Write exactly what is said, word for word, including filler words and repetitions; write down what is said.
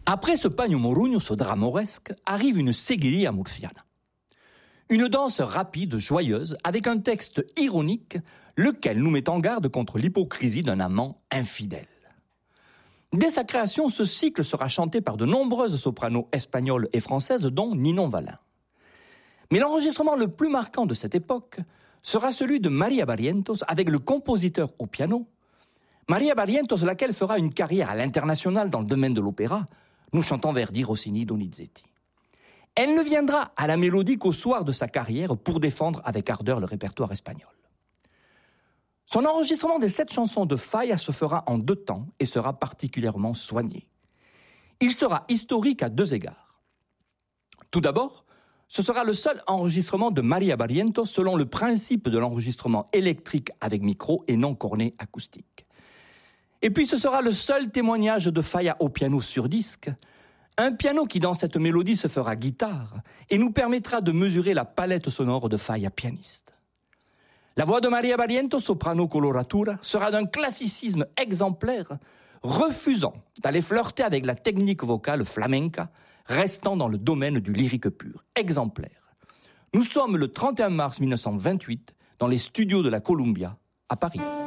Après ce Pagno Morugno, ce drame mauresque, arrive une seguidilla murciana. Une danse rapide, joyeuse, avec un texte ironique, lequel nous met en garde contre l'hypocrisie d'un amant infidèle. Dès sa création, ce cycle sera chanté par de nombreuses sopranos espagnoles et françaises, dont Ninon Valin. Mais l'enregistrement le plus marquant de cette époque sera celui de Maria Barrientos avec le compositeur au piano. Maria Barrientos, laquelle fera une carrière à l'international dans le domaine de l'opéra, nous chantant Verdi, Rossini, Donizetti. Elle ne viendra à la mélodie qu'au soir de sa carrière pour défendre avec ardeur le répertoire espagnol. Son enregistrement des sept chansons de Falla se fera en deux temps et sera particulièrement soigné. Il sera historique à deux égards. Tout d'abord, ce sera le seul enregistrement de Maria Barrientos selon le principe de l'enregistrement électrique avec micro et non cornet acoustique. Et puis ce sera le seul témoignage de Falla au piano sur disque, un piano qui dans cette mélodie se fera guitare et nous permettra de mesurer la palette sonore de Falla pianiste. La voix de Maria Barrientos, soprano coloratura, sera d'un classicisme exemplaire, refusant d'aller flirter avec la technique vocale flamenca, restant dans le domaine du lyrique pur. Exemplaire. Nous sommes le trente et un mars mille neuf cent vingt-huit dans les studios de la Columbia, à Paris.